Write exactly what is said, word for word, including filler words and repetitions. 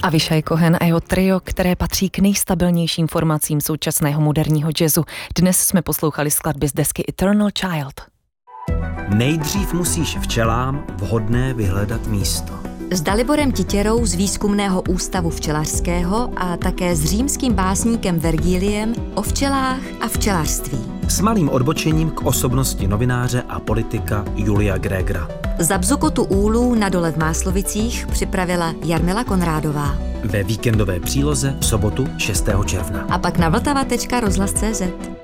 Avishai Cohen a jeho trio, které patří k nejstabilnějším formacím současného moderního jazzu. Dnes jsme poslouchali skladby z desky Eternal Child. Nejdřív musíš včelám vhodné vyhledat místo. S Daliborem Titěrou z Výzkumného ústavu včelařského a také s římským básníkem Vergíliem o včelách a včelařství. S malým odbočením k osobnosti novináře a politika Julia Gregera. Za Bzukotu úlů na Dole v Máslovicích připravila Jarmila Konrádová. Ve víkendové příloze v sobotu šestého června. A pak na vltava tečka rozhlas tečka cé zet.